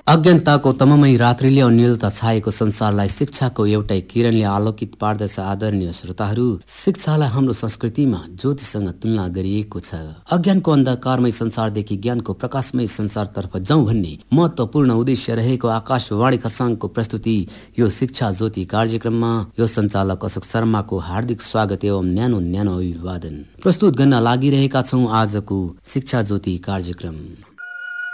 अज्ञानताको तममय रात्रिले अनिलता छाएको संसारलाई शिक्षाको एउटै किरणले आलोकित पार्दछ। आदरणीय श्रोताहरू, शिक्षालाई हाम्रो संस्कृतिमा ज्योतिसँग तुलना गरिएको छ। अज्ञानको अन्धकारमय संसारदेखि ज्ञानको प्रकाशमय संसारतर्फ जाउँ भन्ने महत्त्वपूर्ण उद्देश्य रहेको आकाशवाणी खरसाङको प्रस्तुति यो शिक्षा ज्योति कार्यक्रममा यो सञ्चालक अशोक शर्माको हार्दिक स्वागत एवं न्यानो अभिवादन प्रस्तुत गर्न लागिरहेका छौँ आजको शिक्षा ज्योति कार्यक्रम।